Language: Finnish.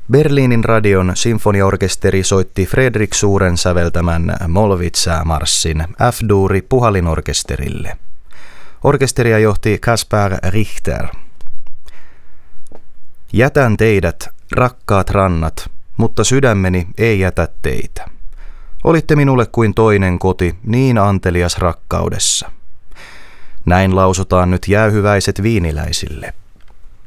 Berliinin radion sinfoniaorkesteri soitti Fredrik Suuren säveltämän Mollwitz-marssin F-duuri puhallinorkesterille. Orkesteria johti Kaspar Richter. Jätän teidät, rakkaat rannat, mutta sydämeni ei jätä teitä. Olitte minulle kuin toinen koti, niin antelias rakkaudessa. Näin lausutaan nyt jäähyväiset viiniläisille.